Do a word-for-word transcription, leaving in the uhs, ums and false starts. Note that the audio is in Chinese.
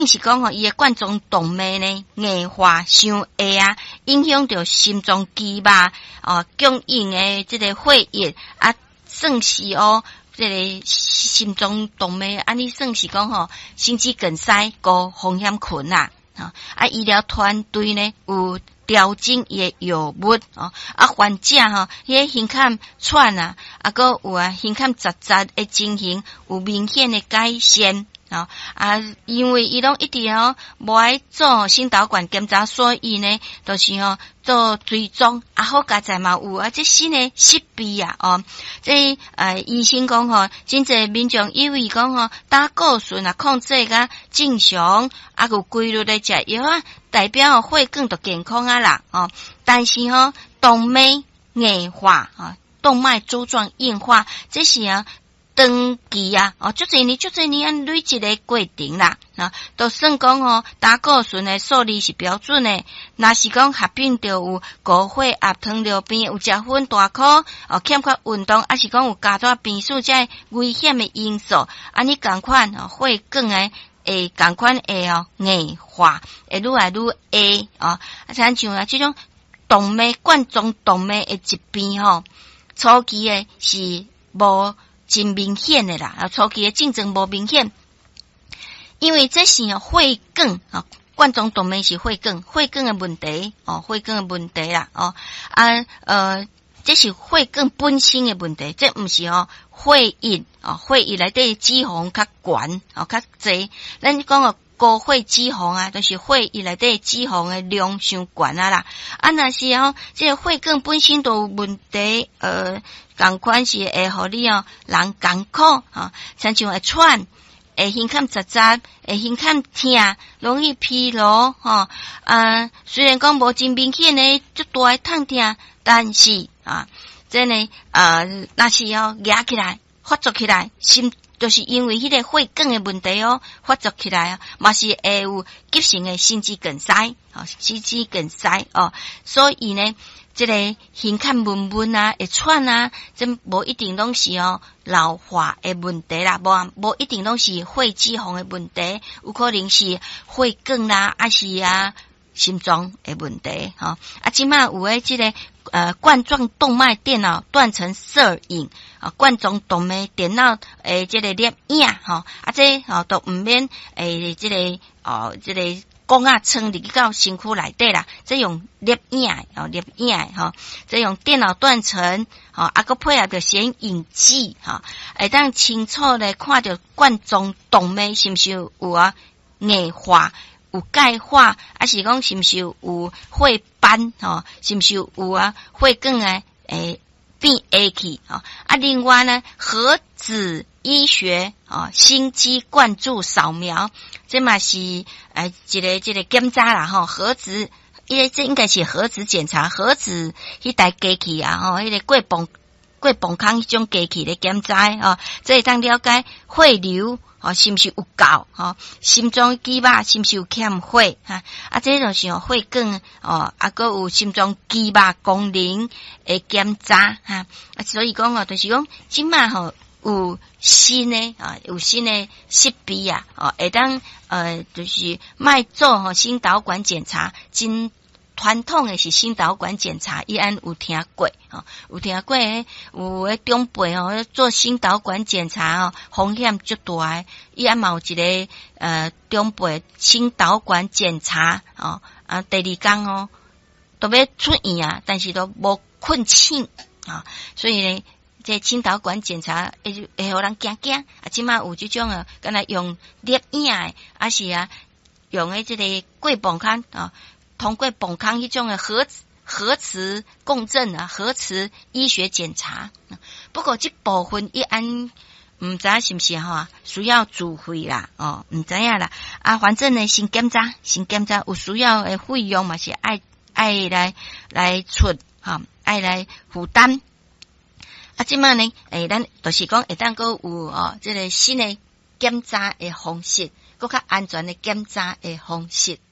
是讲吼，伊诶冠状动脉呢硬化伤下啊，影响到心脏肌肉哦供应诶即个血液啊，算是哦，即、这个心脏动脉安尼算是讲吼，心肌梗塞高风险群啦。啊，啊，医疗团队呢有调整伊诶药物哦，啊，患者吼，迄个胸腔喘啊，啊，个有啊胸腔窒窒诶情形有明显诶改善。哦啊，因为伊拢一直哦无爱做心导管检查，所以呢，就是哦做追踪啊，好佳在嘛有啊，这新的设备啊，哦，这呃医生讲吼，真侪民众以为讲吼打固醇啊控制甲正常，啊有规律咧食药啊，代表血管就健康啊啦，哦，但是吼动脉硬化啊，动脉粥状硬化，这是啊。长期啊，哦，足侪年、足侪年啊，累积个过程啦，啊，都算讲哦，胆固醇的数字是标准的。若是讲合并着有高血压、糖尿病、有食薰大颗，哦，欠缺运动，还是讲有加大变数这危险的因素，安尼共款哦，血管诶会共款会哦硬化，会愈来愈下哦，啊，像像啊，这种动脉冠状动脉的疾病吼，初期诶是无。真明显的啦，啊，初期的症状无明显，因为这是血管啊，冠状动脉是血管，血管的问题哦，血管的问题啦，哦啊呃，这是血管本身的问题，这毋是哦血液哦，血液内底脂肪较悬哦，较济，咱讲哦。高血脂肪啊，就是血液内底脂肪的量伤悬啊啦。啊，若是哦，这个血管本身都有问题，呃，共款是会互你哦，人艰苦啊，像像会喘，会胸腔窒窒，会胸腔痛，容易疲劳吼。啊，虽然讲无真明显的足大的痛痛，但是啊，这呢啊，若是哦压起来，发作起来，心。就是因为迄个血管的问题哦，发作起来啊，嘛是会有急性的心肌梗塞哦，心肌梗塞哦，所以呢，这个胸腔闷闷啊，会喘啊，这无一定拢是哦老化的问题啦，无无一定拢是血脂肪的问题，有可能是血管啦，还是啊心脏的问题哈、哦。啊，即马有诶，这个呃冠状动脉电脑断层摄影。啊，冠状动脉电脑诶，这个摄影吼，啊，这哦都毋免诶，这个哦，这个管啊撑入去到身躯内底啦，这用摄影哦，摄影吼，这用电脑断层吼，啊，个配合着显影剂吼，会当清楚咧看到冠状动脉是毋是有啊硬化。有钙化，还是讲是毋是有血斑吼？是毋是有啊血管诶诶？变下去啊！啊，另外呢，核子医学啊，心肌灌注扫描，这嘛是诶一个一个检查啦吼，核子，因为这应该是核子检查，核子迄台机器啊吼，迄个过磅过磅康迄种机器咧检查哦，这会当了解血流。哦，是毋是有够？哦，心脏肌肉是毋是有欠血？哈啊，这就是哦血管哦，啊个有心脏肌肉功能诶检查哈啊，所以讲哦，就是讲即马吼有新诶啊，有新诶设备啊，哦，会当呃，就是卖做吼心导管检查，真。传统的是心导管检查，伊安有听过吼，有听过诶，有诶长辈吼做心导管检查吼，风险足大诶。伊安嘛有一个呃长辈心导管检查哦，啊第二工哦都要出院啊，但是都无困醒啊，所以呢，这心导管检查会会互人惊惊啊，即马有即种啊，敢若用摄影诶，还是啊用诶即个过磅康啊。通过磅康迄种的核核磁共振啊，核磁医学检查。不过这部分一按唔知是不是哈，需要自费啦哦，唔知影啦。啊，反正呢，先检查，先检查有需要的费用嘛是爱爱来来出哈，爱来负担。啊，即摆呢，诶，咱就是讲会当个有哦，这个新的检查的方式，更较安全的检查的方式。